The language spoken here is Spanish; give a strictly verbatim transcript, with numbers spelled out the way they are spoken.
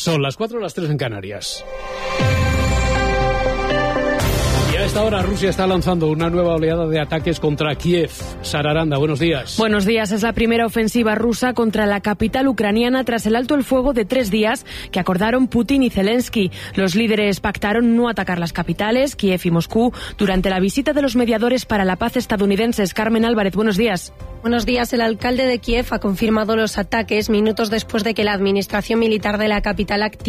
Son las cuatro, las tres en Canarias. Y a esta hora Rusia está lanzando una nueva oleada de ataques contra Kiev. Sara Aranda, buenos días. Buenos días. Es la primera ofensiva rusa contra la capital ucraniana tras el alto el fuego de tres días que acordaron Putin y Zelensky. Los líderes pactaron no atacar las capitales, Kiev y Moscú, durante la visita de los mediadores para la paz estadounidenses. Carmen Álvarez, buenos días. Buenos días. El alcalde de Kiev ha confirmado los ataques minutos después de que la administración militar de la capital activara